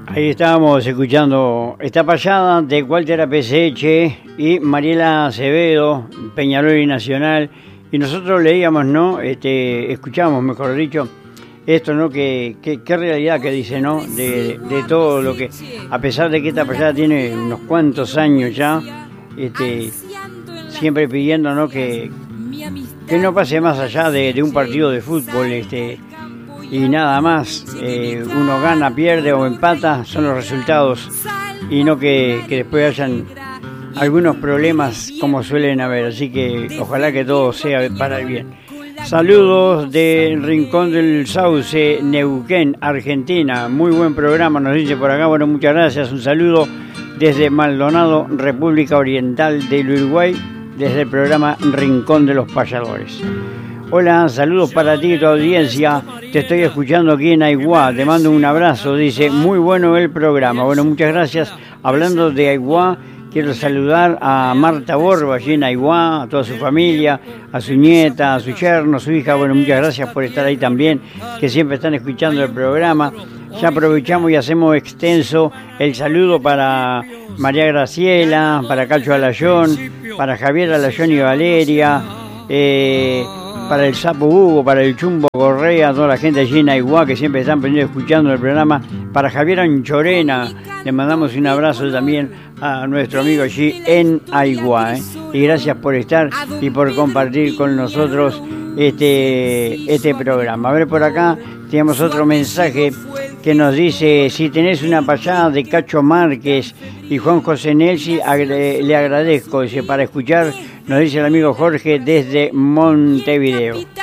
Ahí estábamos escuchando esta payada de Walter Apeseche y Mariela Acevedo, Peñarol y Nacional, y nosotros leíamos, ¿no? Escuchamos, mejor dicho, esto, ¿no? Qué realidad que dice, ¿no? De todo lo que, a pesar de que esta payada tiene unos cuantos años ya, siempre pidiendo, ¿no? Que no pase más allá de un partido de fútbol, y nada más, uno gana, pierde o empata, son los resultados, y no que después hayan algunos problemas como suelen haber, así que ojalá que todo sea para el bien. Saludos del Rincón del Sauce, Neuquén, Argentina, muy buen programa, nos dice por acá, bueno, muchas gracias, un saludo desde Maldonado, República Oriental del Uruguay, desde el programa Rincón de los Payadores. Hola, saludos para ti y tu audiencia, te estoy escuchando aquí en Aiguá, te mando un abrazo, dice, muy bueno el programa. Bueno, muchas gracias. Hablando de Aiguá, quiero saludar a Marta Borba, allí en Aiguá, a toda su familia, a su nieta, a su yerno, a su hija. Bueno, muchas gracias por estar ahí también, que siempre están escuchando el programa. Ya aprovechamos y hacemos extenso el saludo para María Graciela, para Cacho Alayón, para Javier Alayón y Valeria, para el Sapo Hugo, para el Chumbo Correa, toda la gente allí en Aiguá que siempre están pendientes escuchando el programa, para Javier Anchorena, le mandamos un abrazo también a nuestro amigo allí en Aiguá, y gracias por estar y por compartir con nosotros este programa. A ver, por acá tenemos otro mensaje que nos dice, si tenés una payada de Cacho Márquez y Juan José Nelsi, le agradezco, dice, para escuchar, nos dice el amigo Jorge desde Montevideo.